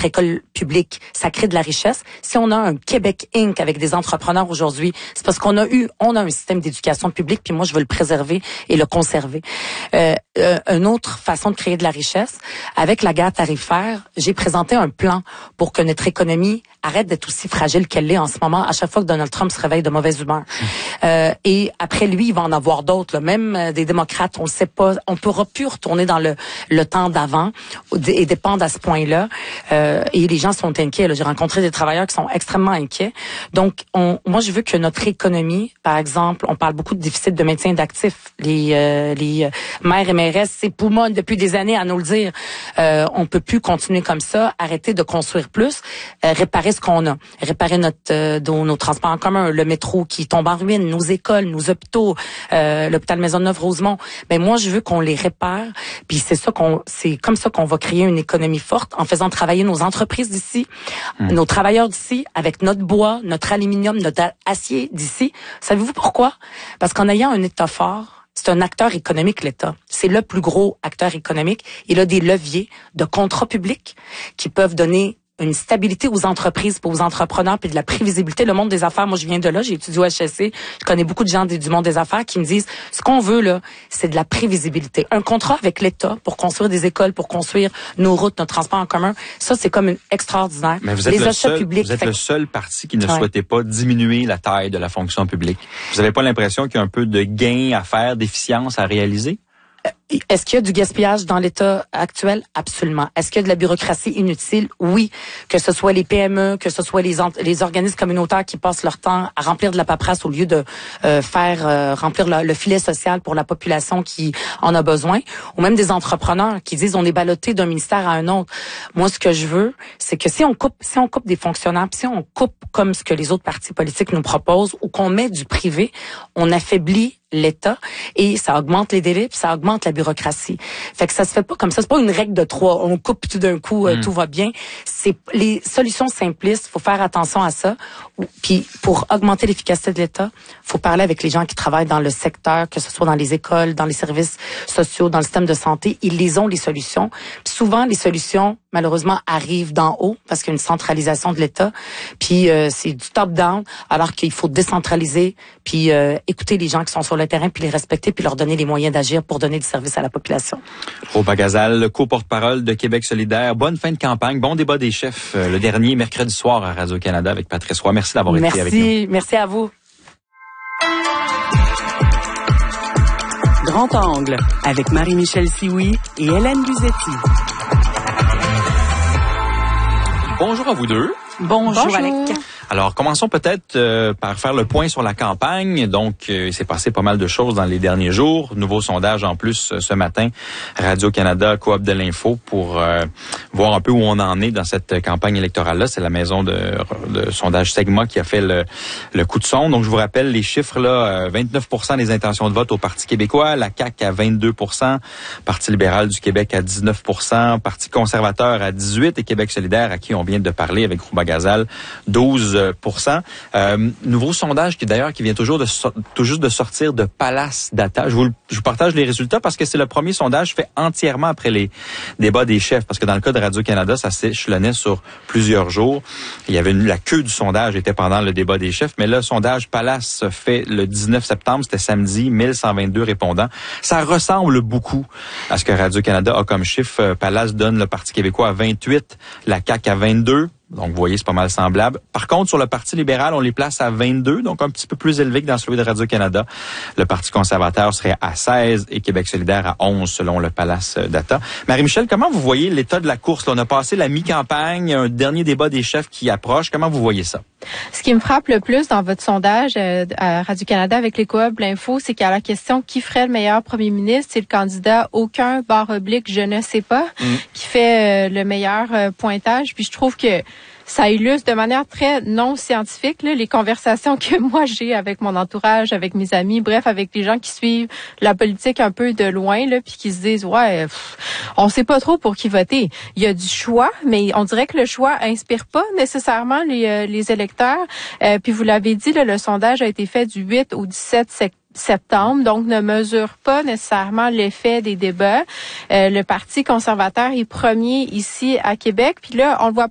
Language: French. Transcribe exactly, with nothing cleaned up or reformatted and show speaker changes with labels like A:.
A: notre école publique, ça crée de la richesse. Si on a un Québec Incorporé avec des entrepreneurs aujourd'hui, c'est parce qu'on a eu, on a un système d'éducation publique, puis moi, je veux le préserver et le conserver. Euh, euh, une autre façon de créer de la richesse, avec la guerre tarifaire, j'ai présenté un plan pour que notre économie arrête d'être aussi fragile qu'elle l'est en ce moment, à chaque fois que Donald Trump se réveille de mauvaise humeur. Mmh. Euh, et après lui, il va en avoir d'autres, là. Même euh, des démocrates, on ne sait pas, on pourra plus retourner dans le, le temps d'avant et dépendre à ce point-là. Euh, et les gens sont inquiets, là. J'ai rencontré des travailleurs qui sont extrêmement inquiets. Donc, on, moi, je veux que notre économie, par exemple, on parle beaucoup de déficit de maintien d'actifs. Les, euh, les maires et mairesses s'époumonnent depuis des années à nous le dire. Euh, on peut plus continuer comme ça, arrêter de construire plus, euh, réparer ce qu'on a, réparer notre euh, nos, nos transports en commun, le métro qui tombe en ruine, nos écoles, nos hôpitaux, euh, l'hôpital Maisonneuve-Rosemont. Ben moi, je veux qu'on les répare. Puis c'est ça qu'on, c'est comme ça qu'on va créer une économie forte en faisant travailler nos entreprises d'ici, mmh. nos travailleurs d'ici, avec notre bois, notre aluminium, notre acier d'ici. Savez-vous pourquoi? Parce qu'en ayant un État fort, c'est un acteur économique, l'État. C'est le plus gros acteur économique. Il a des leviers de contrats publics qui peuvent donner une stabilité aux entreprises, pour aux entrepreneurs, puis de la prévisibilité. Le monde des affaires, moi je viens de là, j'ai étudié au H E C, je connais beaucoup de gens du monde des affaires qui me disent, ce qu'on veut là, c'est de la prévisibilité. Un contrat avec l'État pour construire des écoles, pour construire nos routes, notre transport en commun, ça c'est comme une extraordinaire.
B: Mais vous êtes, Les le, seul, publics, vous êtes fait... le seul parti qui ne ouais. souhaitait pas diminuer la taille de la fonction publique. Vous n'avez pas l'impression qu'il y a un peu de gain à faire, d'efficience à réaliser?
A: Est-ce qu'il y a du gaspillage dans l'État actuel? Absolument. Est-ce qu'il y a de la bureaucratie inutile? Oui. Que ce soit les P M E, que ce soit les, les organismes communautaires qui passent leur temps à remplir de la paperasse au lieu de euh, faire euh, remplir le, le filet social pour la population qui en a besoin, ou même des entrepreneurs qui disent on est ballotté d'un ministère à un autre. Moi, ce que je veux, c'est que si on coupe, si on coupe des fonctionnaires, si on coupe comme ce que les autres partis politiques nous proposent, ou qu'on met du privé, on affaiblit l'État et ça augmente les délais puis ça augmente la bureaucratie. Fait que ça se fait pas comme ça. C'est pas une règle de trois. On coupe tout d'un coup, euh, mmh. tout va bien. C'est les solutions simplistes. Faut faire attention à ça. Puis pour augmenter l'efficacité de l'État, faut parler avec les gens qui travaillent dans le secteur, que ce soit dans les écoles, dans les services sociaux, dans le système de santé. Ils les ont les solutions. Puis souvent les solutions malheureusement arrivent d'en haut parce qu'il y a une centralisation de l'État. Puis euh, c'est du top down alors qu'il faut décentraliser puis euh, écouter les gens qui sont sur le terrain puis les respecter puis leur donner les moyens d'agir pour donner du service à la population.
B: Rouba Gazal, co-porte-parole de Québec solidaire. Bonne fin de campagne. Bon débat des chefs euh, le dernier mercredi soir à Radio-Canada avec Patrice Roy. Merci d'avoir
A: Merci,
B: été avec nous.
A: Merci, merci à vous.
C: Grand Angle avec Marie-Michel Sioui et Hélène Luzetti.
B: Bonjour à vous deux.
A: Bonjour, Bonjour. Alec.
B: Alors, commençons peut-être euh, par faire le point sur la campagne. Donc, euh, il s'est passé pas mal de choses dans les derniers jours. Nouveau sondage en plus euh, ce matin, Radio-Canada, Coop de l'Info, pour euh, voir un peu où on en est dans cette campagne électorale-là. C'est la maison de, de sondage Segma qui a fait le, le coup de son. Donc, je vous rappelle les chiffres, là, vingt-neuf pour cent des intentions de vote au Parti québécois, la C A Q à vingt-deux pour cent, Parti libéral du Québec à dix-neuf pour cent, Parti conservateur à dix-huit pour cent et Québec solidaire, à qui on vient de parler avec Rouba Gazal, douze pour cent. Euh, nouveau sondage qui d'ailleurs qui vient toujours de so- tout juste de sortir de Palace Data. Je vous, je vous partage les résultats parce que c'est le premier sondage fait entièrement après les débats des chefs. Parce que dans le cas de Radio-Canada, ça s'échelonnait sur plusieurs jours. Il y avait une, la queue du sondage était pendant le débat des chefs. Mais là, le sondage Palace fait le dix-neuf septembre, c'était samedi, mille cent vingt-deux répondants. Ça ressemble beaucoup à ce que Radio-Canada a comme chiffre. Palace donne le Parti québécois à vingt-huit, la C A Q à vingt-deux. Donc, vous voyez, c'est pas mal semblable. Par contre, sur le Parti libéral, on les place à vingt-deux, donc un petit peu plus élevé que dans celui de Radio-Canada. Le Parti conservateur serait à seize et Québec solidaire à onze, selon le Palace Data. Marie-Michel, comment vous voyez l'état de la course? Là, on a passé la mi-campagne, un dernier débat des chefs qui approche. Comment vous voyez ça?
D: Ce qui me frappe le plus dans votre sondage euh, à Radio-Canada avec les Coop l'Info, c'est qu'à la question qui ferait le meilleur premier ministre, c'est le candidat aucun barre oblique je ne sais pas mmh. qui fait euh, le meilleur euh, pointage. Puis je trouve que ça illustre de manière très non scientifique là, les conversations que moi j'ai avec mon entourage, avec mes amis, bref, avec les gens qui suivent la politique un peu de loin, là, puis qui se disent ouais, pff, on sait pas trop pour qui voter. Il y a du choix, mais on dirait que le choix inspire pas nécessairement les, euh, les électeurs. Euh, puis vous l'avez dit, là, le sondage a été fait du huit au dix-sept septembre. septembre, donc ne mesure pas nécessairement l'effet des débats. Euh, le Parti conservateur est premier ici à Québec, puis là, on le voit